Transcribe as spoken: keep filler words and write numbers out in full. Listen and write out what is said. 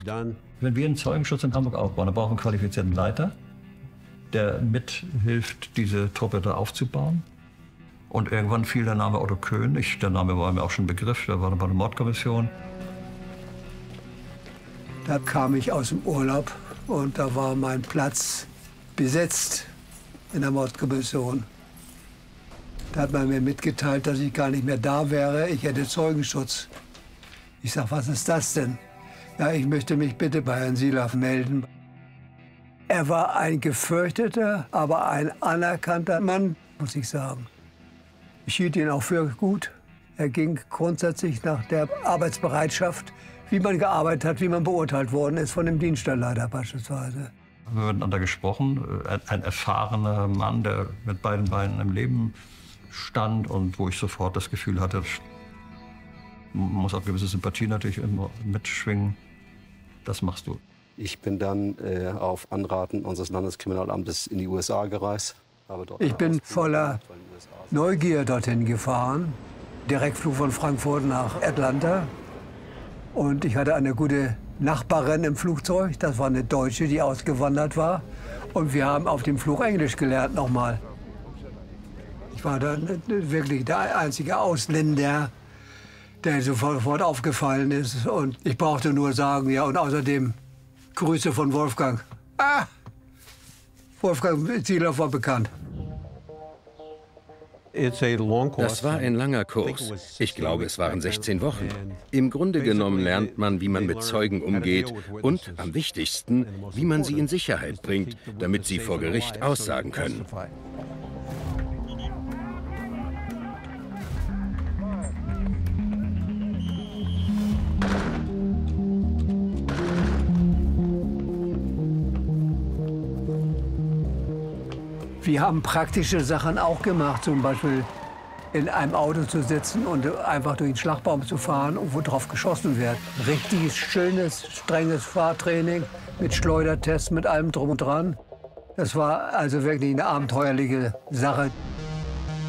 Dann Wenn wir einen Zeugenschutz in Hamburg aufbauen, dann brauchen wir einen qualifizierten Leiter, der mithilft, diese Truppe da aufzubauen. Und irgendwann fiel der Name Otto König. Der Name war mir auch schon ein Begriff, der war bei der Mordkommission. Da kam ich aus dem Urlaub und da war mein Platz besetzt in der Mordkommission. Da hat man mir mitgeteilt, dass ich gar nicht mehr da wäre. Ich hätte Zeugenschutz. Ich sag, was ist das denn? Ja, ich möchte mich bitte bei Herrn Sielaff melden. Er war ein gefürchteter, aber ein anerkannter Mann, muss ich sagen. Ich hielt ihn auch für gut. Er ging grundsätzlich nach der Arbeitsbereitschaft, wie man gearbeitet hat, wie man beurteilt worden ist von dem Dienststellleiter beispielsweise. Wir haben miteinander gesprochen. Ein, ein erfahrener Mann, der mit beiden Beinen im Leben stand und wo ich sofort das Gefühl hatte, muss auch gewisse Sympathie natürlich immer mitschwingen. Das machst du. Ich bin dann äh, auf Anraten unseres Landeskriminalamtes in die U S A gereist. Habe dort Ich bin voller Neugier dorthin gefahren. Direktflug von Frankfurt nach Atlanta. Und ich hatte eine gute Nachbarin im Flugzeug. Das war eine Deutsche, die ausgewandert war. Und wir haben auf dem Flug Englisch gelernt nochmal. Ich war dann wirklich der einzige Ausländer, der sofort aufgefallen ist. Und ich brauchte nur sagen, ja, und außerdem Grüße von Wolfgang. Ah, Wolfgang Sielaff war bekannt. Das war ein langer Kurs. Ich glaube, es waren sechzehn Wochen. Im Grunde genommen lernt man, wie man mit Zeugen umgeht und, am wichtigsten, wie man sie in Sicherheit bringt, damit sie vor Gericht aussagen können. Wir haben praktische Sachen auch gemacht, zum Beispiel in einem Auto zu sitzen und einfach durch den Schlagbaum zu fahren, wo drauf geschossen wird. Richtiges, schönes, strenges Fahrtraining mit Schleudertests, mit allem drum und dran. Das war also wirklich eine abenteuerliche Sache.